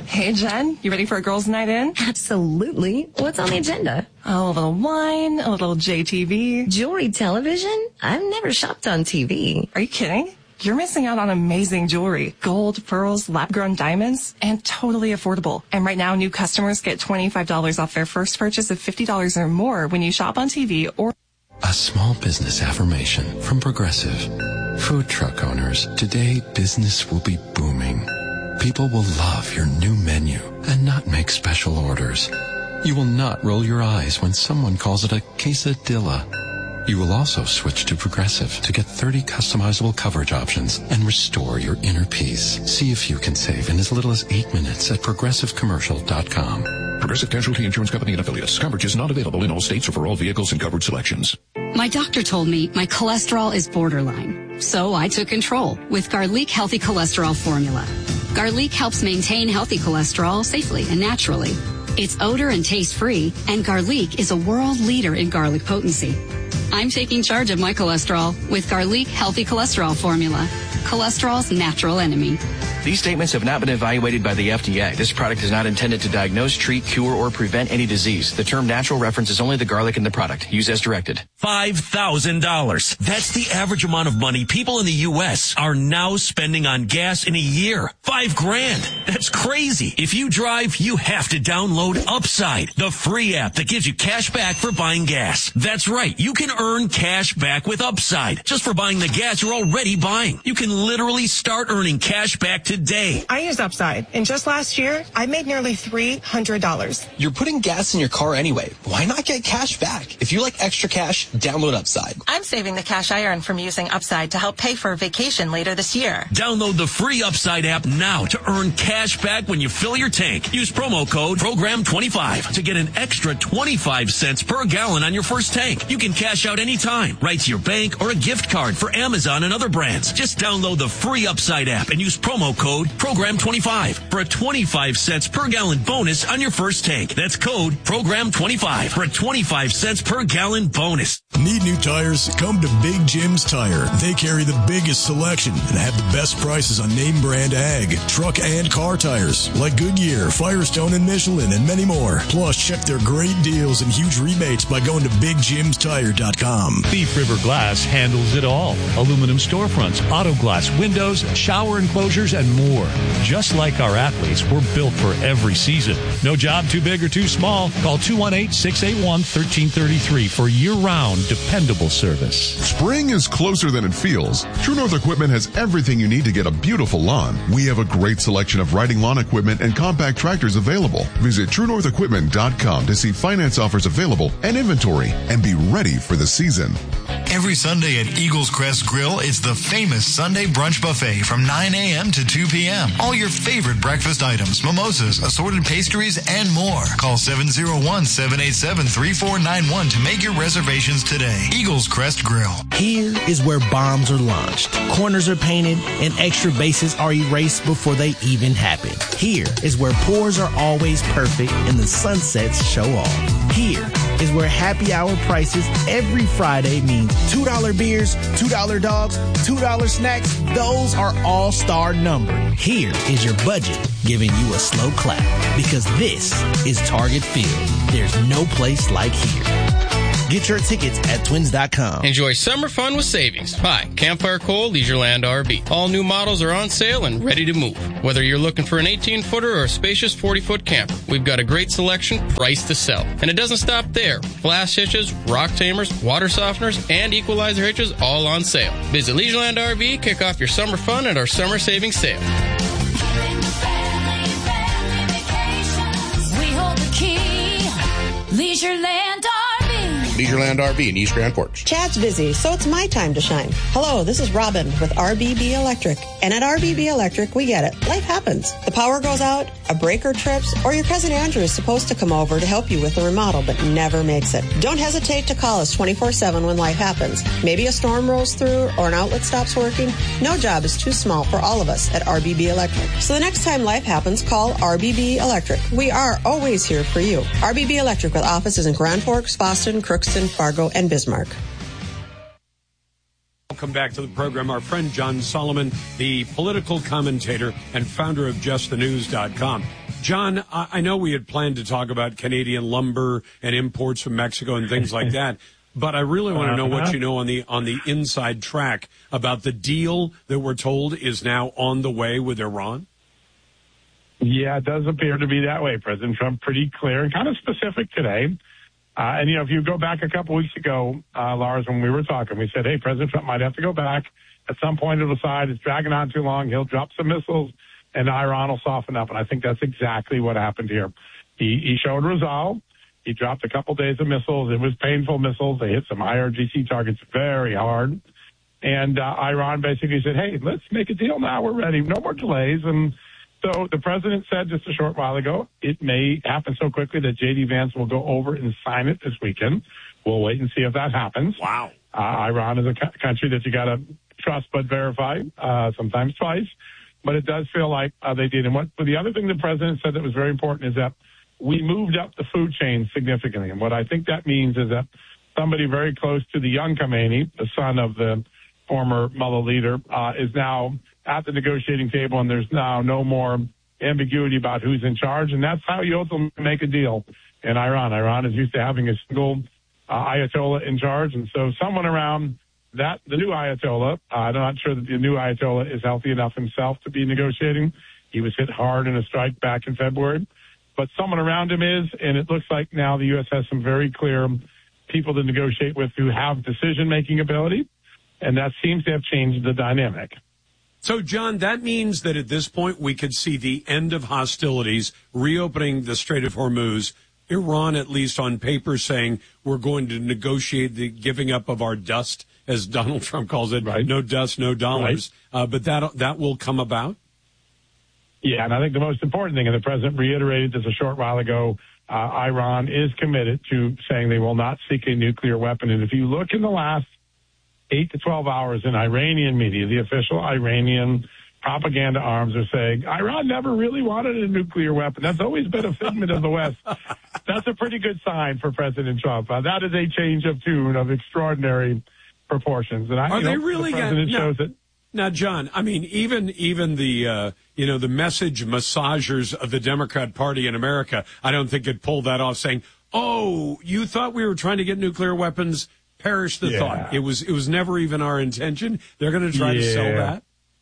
Hey, Jen, you ready for a girls' night in? Absolutely. What's on the agenda? Oh, a little wine, a little JTV. Jewelry television? I've never shopped on TV. Are you kidding? You're missing out on amazing jewelry. Gold, pearls, lab-grown diamonds, and totally affordable. And right now, new customers get $25 off their first purchase of $50 or more when you shop on TV or... A small business affirmation from Progressive. Food truck owners, today business will be booming. People will love your new menu and not make special orders. You will not roll your eyes when someone calls it a quesadilla. You will also switch to Progressive to get 30 customizable coverage options and restore your inner peace. See if you can save in as little as 8 minutes at progressivecommercial.com. Progressive Casualty Insurance Company and Affiliates. Coverage is not available in all states or for all vehicles and coverage selections. My doctor told me my cholesterol is borderline, so I took control with Garlic Healthy Cholesterol Formula. Garlic helps maintain healthy cholesterol safely and naturally. It's odor and taste-free, and Garlic is a world leader in garlic potency. I'm taking charge of my cholesterol with Garlic Healthy Cholesterol Formula, cholesterol's natural enemy. These statements have not been evaluated by the FDA. This product is not intended to diagnose, treat, cure, or prevent any disease. The term natural references only the garlic in the product. Use as directed. $5,000. That's the average amount of money people in the U.S. are now spending on gas in a year. $5,000. That's crazy. If you drive, you have to download Upside, the free app that gives you cash back for buying gas. That's right. You can earn cash back with Upside just for buying the gas you're already buying. You can literally start earning cash back today. I use Upside, and just last year, I made nearly $300. You're putting gas in your car anyway. Why not get cash back? If you like extra cash, download Upside. I'm saving the cash I earn from using Upside to help pay for a vacation later this year. Download the free Upside app now to earn cash back when you fill your tank. Use promo code PROGRAM25 to get an extra 25 cents per gallon on your first tank. You can cash out anytime, right to your bank or a gift card for Amazon and other brands. Just download the free Upside app and use promo code PROGRAM25 for a 25 cents per gallon bonus on your first tank. That's code PROGRAM25 for a 25 cents per gallon bonus. Need new tires? Come to Big Jim's Tire. They carry the biggest selection and have the best prices on name brand ag, truck, and car tires like Goodyear, Firestone, and Michelin, and many more. Plus, check their great deals and huge rebates by going to BigJimsTire.com. Thief River Glass handles it all. Aluminum storefronts, auto glass, windows, shower enclosures, and more. Just like our athletes, we're built for every season. No job too big or too small. Call 218-681-1333 for year-round dependable service. Spring is closer than it feels. True North Equipment has everything you need to get a beautiful lawn. We have a great selection of riding lawn equipment and compact tractors available. Visit TrueNorthEquipment.com to see finance offers available and inventory, and be ready for the season. Every Sunday at Eagles Crest Grill, it's the famous Sunday brunch buffet from 9 a.m. to 2 p.m. All your favorite breakfast items, mimosas, assorted pastries, and more. Call 701-787-3491 to make your reservations today. Eagles Crest Grill. Here is where bombs are launched, corners are painted, and extra bases are erased before they even happen. Here is where pours are always perfect and the sunsets show off. Here is where happy hour prices every Friday means $2 beers, $2 dogs, $2 snacks. Those are all-star numbered. Here is your budget giving you a slow clap, because this is Target Field. There's no place like here. Get your tickets at twins.com. Enjoy summer fun with savings. Hi, Campfire Coal, Leisureland RV. All new models are on sale and ready to move. Whether you're looking for an 18-footer or a spacious 40-foot camper, we've got a great selection priced to sell. And it doesn't stop there. Flash hitches, rock tamers, water softeners, and equalizer hitches all on sale. Visit Leisureland RV, kick off your summer fun at our summer savings sale. We hold the key. Leisureland RV. Leisureland RV in East Grand Porch. Chad's busy, so it's my time to shine. Hello, this is Robin with RBB Electric. And at RBB Electric, we get it. Life happens. The power goes out, a breaker trips, or your cousin Andrew is supposed to come over to help you with the remodel, but never makes it. Don't hesitate to call us 24/7 when life happens. Maybe a storm rolls through or an outlet stops working. No job is too small for all of us at RBB Electric. So the next time life happens, call RBB Electric. We are always here for you. RBB Electric with offices in Grand Forks, Boston, Crookston, Fargo, and Bismarck. Welcome back to the program. Our friend John Solomon, the political commentator and founder of JustTheNews.com. John, I know we had planned to talk about Canadian lumber and imports from Mexico and things like that, but I really want to know what you know on the inside track about the deal that we're told is now on the way with Iran. Yeah, it does appear to be that way. President Trump pretty clear and kind of specific today. And, if you go back a couple weeks ago, Lars, when we were talking, we said, hey, President Trump might have to go back. At some point, it'll decide it's dragging on too long. He'll drop some missiles, and Iran will soften up. And I think that's exactly what happened here. He showed resolve. He dropped a couple days of missiles. It was painful missiles. They hit some IRGC targets very hard. And Iran basically said, hey, let's make a deal now. We're ready. No more delays. And so the president said just a short while ago, it may happen so quickly that J.D. Vance will go over and sign it this weekend. We'll wait and see if that happens. Wow. Iran is a country that you got to trust but verify, sometimes twice. But it does feel like they did. And but the other thing the president said that was very important is that we moved up the food chain significantly. And what I think that means is that somebody very close to the young Khamenei, the son of the former Mullah leader, is now at the negotiating table, and there's now no more ambiguity about who's in charge. And that's how you ultimately make a deal in Iran. Iran is used to having a single Ayatollah in charge. And so someone around that, the new Ayatollah, I'm not sure that the new Ayatollah is healthy enough himself to be negotiating. He was hit hard in a strike back in February. But someone around him is, and it looks like now the U.S. has some very clear people to negotiate with who have decision-making ability, and that seems to have changed the dynamic. So, John, that means that at this point we could see the end of hostilities, reopening the Strait of Hormuz, Iran, at least on paper, saying we're going to negotiate the giving up of our dust, as Donald Trump calls it, right. No dust, no dollars. Right. But that will come about? Yeah, and I think the most important thing, and the president reiterated this a short while ago, Iran is committed to saying they will not seek a nuclear weapon. And if you look in the last 8 to 12 hours in Iranian media, the official Iranian propaganda arms are saying Iran never really wanted a nuclear weapon. That's always been a figment of the West. That's a pretty good sign for President Trump. That is a change of tune of extraordinary proportions. And are they really the president shows it. Now, John, I mean, even the the message massagers of the Democrat Party in America, I don't think could pull that off, saying, "Oh, you thought we were trying to get nuclear weapons? Perish the thought. It was never even our intention." They're going to try to sell that.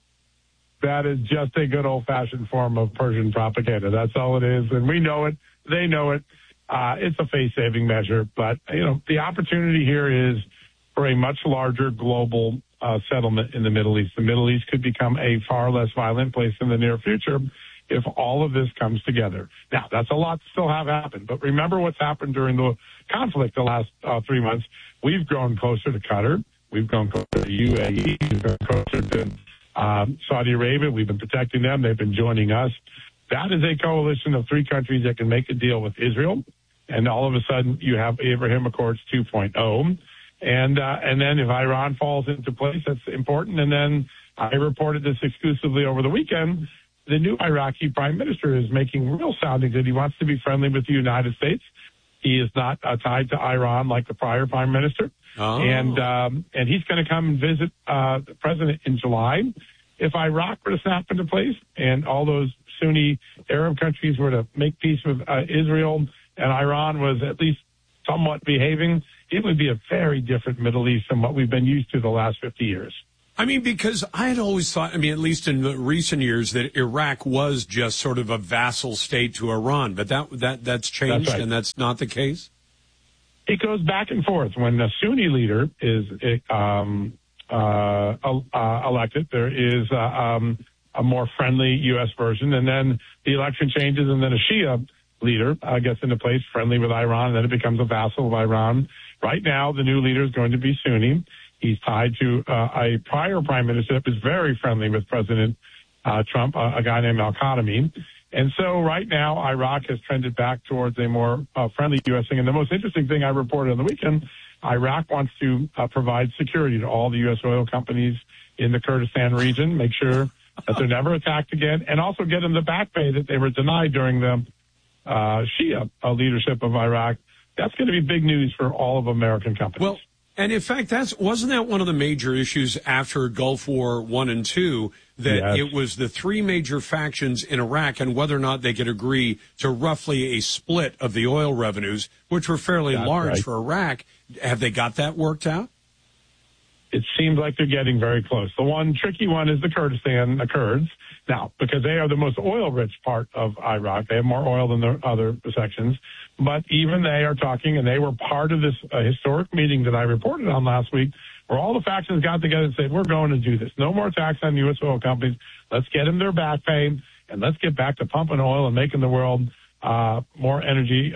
That is just a good old-fashioned form of Persian propaganda. That's all it is, and we know it. They know it. It's a face-saving measure, but the opportunity here is for a much larger global settlement in the Middle East. The Middle East could become a far less violent place in the near future if all of this comes together. Now, that's a lot to still have happen, but remember what's happened during the conflict the last 3 months. We've grown closer to Qatar. We've grown closer to UAE. We've grown closer to Saudi Arabia. We've been protecting them. They've been joining us. That is a coalition of 3 countries that can make a deal with Israel, and all of a sudden you have Abraham Accords 2.0. And then if Iran falls into place, that's important. And then I reported this exclusively over the weekend. The new Iraqi prime minister is making real soundings that he wants to be friendly with the United States. He is not tied to Iran like the prior prime minister. Oh. And he's going to come and visit the president in July. If Iraq were to snap into place and all those Sunni Arab countries were to make peace with Israel and Iran was at least somewhat behaving, it would be a very different Middle East than what we've been used to the last 50 years. I mean, because I had always thought, at least in the recent years, that Iraq was just sort of a vassal state to Iran, but that's changed, that's right. And that's not the case? It goes back and forth. When a Sunni leader is elected, there is a more friendly U.S. version, and then the election changes, and then a Shia leader gets into place, friendly with Iran, and then it becomes a vassal of Iran. Right now, the new leader is going to be Sunni. He's tied to a prior prime minister that was very friendly with President Trump, a guy named Al-Khatami. And so right now, Iraq has trended back towards a more friendly U.S. thing. And the most interesting thing I reported on the weekend, Iraq wants to provide security to all the U.S. oil companies in the Kurdistan region, make sure that they're never attacked again, and also get them the back pay that they were denied during the Shia leadership of Iraq. That's going to be big news for all of American companies. Well, And in fact, wasn't that one of the major issues after Gulf War I and II, that it was the three major factions in Iraq and whether or not they could agree to roughly a split of the oil revenues, which were fairly large for Iraq. Have they got that worked out? It seems like they're getting very close. The one tricky one is the Kurds. Now, because they are the most oil-rich part of Iraq, they have more oil than the other sections. But even they are talking, and they were part of this historic meeting that I reported on last week, where all the factions got together and said, we're going to do this. No more tax on U.S. oil companies. Let's get them their back pay, and let's get back to pumping oil and making the world more energy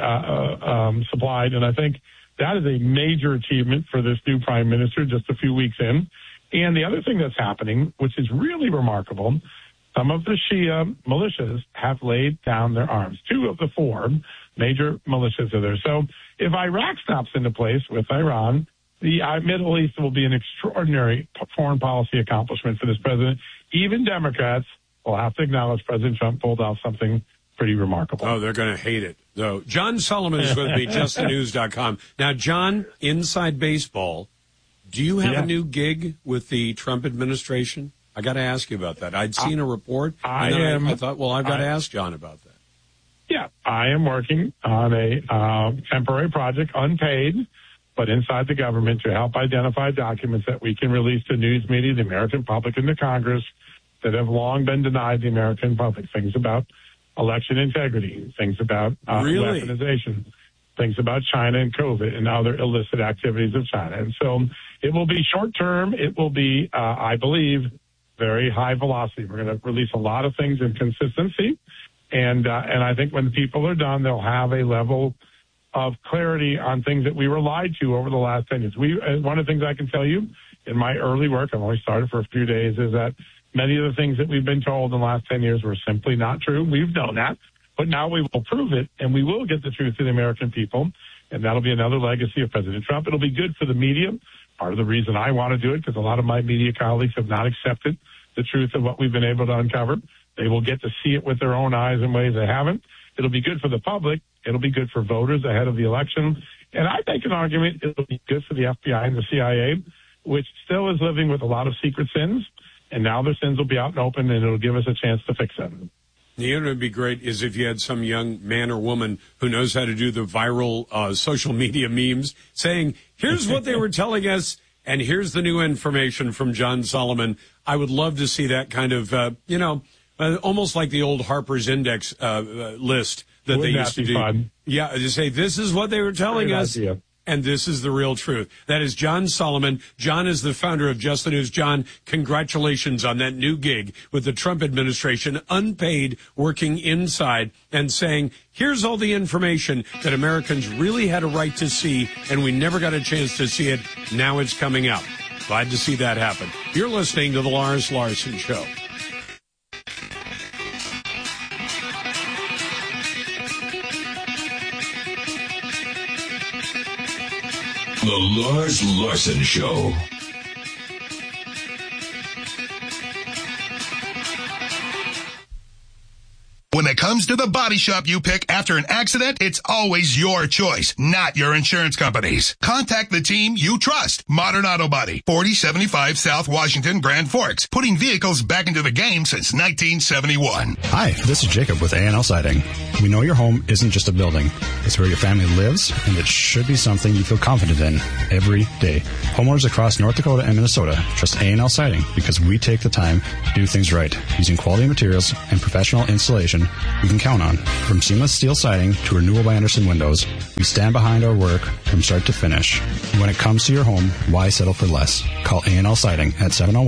supplied. And I think that is a major achievement for this new prime minister just a few weeks in. And the other thing that's happening, which is really remarkable, some of the Shia militias have laid down their arms. 2 of the 4 major militias are there. So if Iraq stops into place with Iran, the Middle East will be an extraordinary foreign policy accomplishment for this president. Even Democrats will have to acknowledge President Trump pulled off something pretty remarkable. Oh, they're going to hate it, though. John Solomon is going to be justthenews.com. Now, John, inside baseball, do you have a new gig with the Trump administration? I got to ask you about that. I'd seen a report, and I thought, well, I've got to ask John about that. Yeah, I am working on a temporary project, unpaid, but inside the government to help identify documents that we can release to news media, the American public, and the Congress that have long been denied the American public. Things about election integrity, things about weaponization, things about China and COVID and other illicit activities of China. And so it will be short term. It will be, I believe, very high velocity. We're going to release a lot of things in consistency. And I think when people are done, they'll have a level of clarity on things that we were lied to over the last 10 years. One of the things I can tell you in my early work, I've only started for a few days, is that many of the things that we've been told in the last 10 years were simply not true. We've known that, but now we will prove it, and we will get the truth to the American people, and that'll be another legacy of President Trump. It'll be good for the media. Part of the reason I want to do it, because a lot of my media colleagues have not accepted the truth of what we've been able to uncover. They will get to see it with their own eyes in ways they haven't. It'll be good for the public. It'll be good for voters ahead of the election. And I make an argument it'll be good for the FBI and the CIA, which still is living with a lot of secret sins. And now their sins will be out and open, and it'll give us a chance to fix them. You know, it would be great is if you had some young man or woman who knows how to do the viral social media memes saying, here's what they were telling us, and here's the new information from John Solomon. I would love to see that kind of, almost like the old Harper's Index list that they used to do. Fun? Yeah, to say, this is what they were telling us. Idea. And this is the real truth. That is John Solomon. John is the founder of Just the News. John, congratulations on that new gig with the Trump administration, unpaid, working inside and saying, here's all the information that Americans really had a right to see, and we never got a chance to see it. Now it's coming out. Glad to see that happen. You're listening to The Lars Larson Show. The Lars Larson Show. When it comes to the body shop you pick after an accident, it's always your choice, not your insurance company's. Contact the team you trust. Modern Auto Body, 4075 South Washington, Grand Forks, putting vehicles back into the game since 1971. Hi, this is Jacob with A&L Siding. We know your home isn't just a building. It's where your family lives, and it should be something you feel confident in every day. Homeowners across North Dakota and Minnesota trust A&L Siding because we take the time to do things right, using quality materials and professional installation we can count on. From seamless steel siding to renewal by Andersen windows, we stand behind our work from start to finish. When it comes to your home, why settle for less? Call A&L Siding at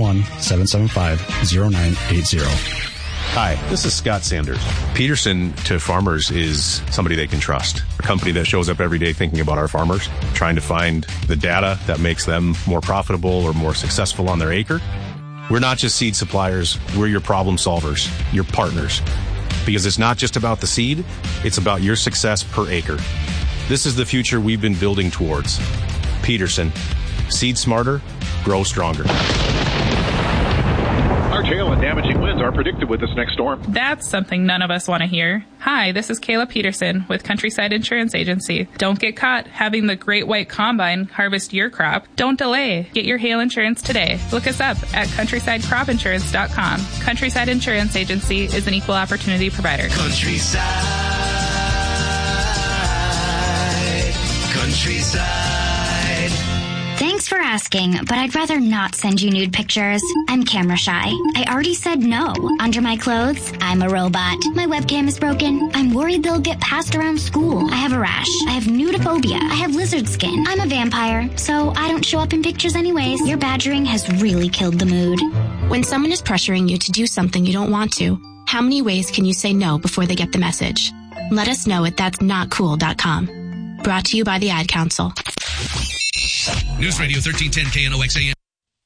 701-775-0980. Hi, this is Scott Sanders. Peterson to farmers is somebody they can trust. A company that shows up every day thinking about our farmers, trying to find the data that makes them more profitable or more successful on their acre. We're not just seed suppliers, we're your problem solvers, your partners. Because it's not just about the seed, it's about your success per acre. This is the future we've been building towards. Peterson, seed smarter, grow stronger. Our Large hail and damaging winds are predicted with this next storm. That's something none of us want to hear. Hi, this is Kayla Peterson with Countryside Insurance Agency. Don't get caught having the Great White Combine harvest your crop. Don't delay. Get your hail insurance today. Look us up at CountrysideCropInsurance.com. Countryside Insurance Agency is an equal opportunity provider. Countryside. Thanks for asking, but I'd rather not send you nude pictures. I'm camera shy. I already said no. Under my clothes, I'm a robot. My webcam is broken. I'm worried they'll get passed around school. I have a rash. I have nudophobia. I have lizard skin. I'm a vampire, so I don't show up in pictures anyways. Your badgering has really killed the mood. When someone is pressuring you to do something you don't want to, how many ways can you say no before they get the message? Let us know at that'snotcool.com. Brought to you by the Ad Council. News Radio 1310 KNOX AM.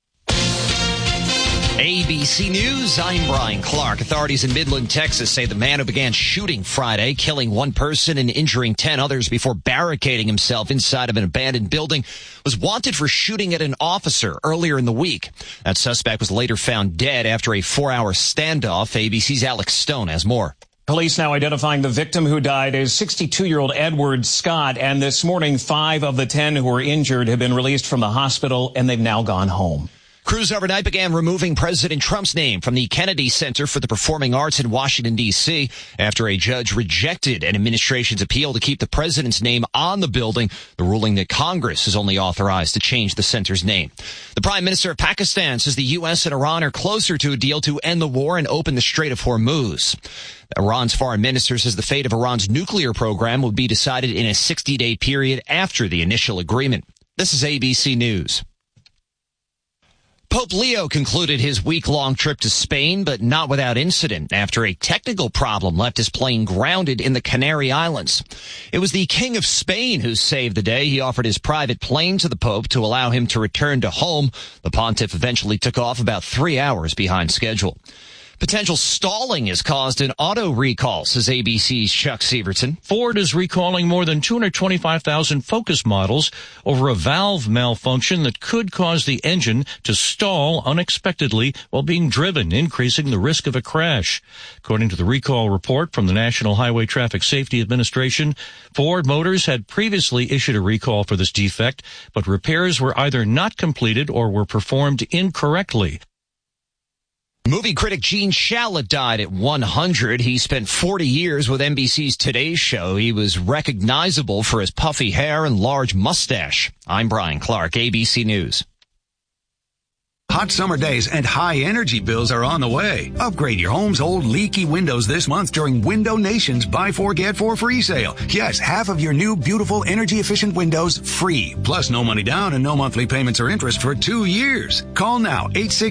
ABC News, I'm Brian Clark. Authorities in Midland, Texas say the man who began shooting Friday, killing one person and injuring 10 others before barricading himself inside of an abandoned building, was wanted for shooting at an officer earlier in the week. That suspect was later found dead after a 4-hour standoff. ABC's Alex Stone has more. Police now identifying the victim who died as 62-year-old Edward Scott. And this morning, 5 of the 10 who were injured have been released from the hospital, and they've now gone home. Crews overnight began removing President Trump's name from the Kennedy Center for the Performing Arts in Washington, D.C. after a judge rejected an administration's appeal to keep the president's name on the building, the ruling that Congress is only authorized to change the center's name. The Prime Minister of Pakistan says the U.S. and Iran are closer to a deal to end the war and open the Strait of Hormuz. Iran's foreign minister says the fate of Iran's nuclear program will be decided in a 60-day period after the initial agreement. This is ABC News. Pope Leo concluded his week-long trip to Spain, but not without incident after a technical problem left his plane grounded in the Canary Islands. It was the King of Spain who saved the day. He offered his private plane to the Pope to allow him to return to home. The pontiff eventually took off about 3 hours behind schedule. Potential stalling has caused an auto recall, says ABC's Chuck Severson. Ford is recalling more than 225,000 Focus models over a valve malfunction that could cause the engine to stall unexpectedly while being driven, increasing the risk of a crash. According to the recall report from the National Highway Traffic Safety Administration, Ford Motors had previously issued a recall for this defect, but repairs were either not completed or were performed incorrectly. Movie critic Gene Shalit died at 100. He spent 40 years with NBC's Today Show. He was recognizable for his puffy hair and large mustache. I'm Brian Clark, ABC News. Hot summer days and high energy bills are on the way. Upgrade your home's old leaky windows this month during Window Nation's Buy 4 Get 4 free sale. Yes, half of your new beautiful energy efficient windows free. Plus no money down and no monthly payments or interest for 2 years. Call now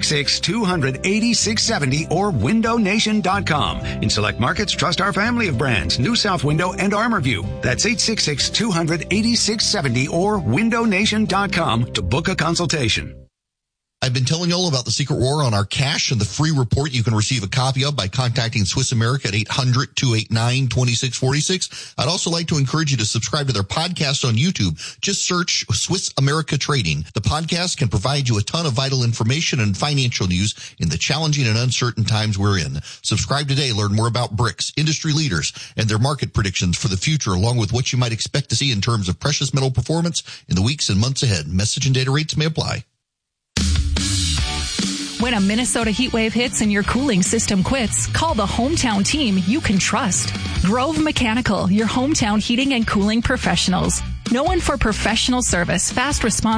866-200-8670 or windownation.com. In select markets, trust our family of brands, New South Window and ArmorView. That's 866-200-8670 or windownation.com to book a consultation. I've been telling you all about the secret war on our cash and the free report you can receive a copy of by contacting Swiss America at 800-289-2646. I'd also like to encourage you to subscribe to their podcast on YouTube. Just search Swiss America Trading. The podcast can provide you a ton of vital information and financial news in the challenging and uncertain times we're in. Subscribe today. Learn more about BRICS, industry leaders, and their market predictions for the future, along with what you might expect to see in terms of precious metal performance in the weeks and months ahead. Message and data rates may apply. When a Minnesota heat wave hits and your cooling system quits, call the hometown team you can trust. Grove Mechanical, your hometown heating and cooling professionals. Known for professional service, fast response,